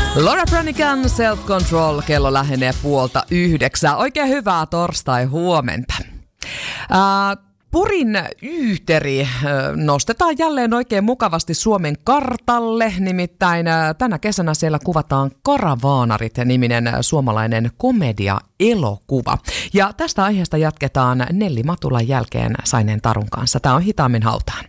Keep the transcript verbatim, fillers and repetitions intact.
Laura Branigan, Self Control, kello lähenee puolta yhdeksää. Oikein hyvää torstai-huomenta. Äh, Porin Yyhteri nostetaan jälleen oikein mukavasti Suomen kartalle, nimittäin tänä kesänä siellä kuvataan Karavaanarit-niminen suomalainen komedia-elokuva. Ja tästä aiheesta jatketaan Nelli Matulan jälkeen Saineen Tarun kanssa. Tämä on Hitaammin hautaan.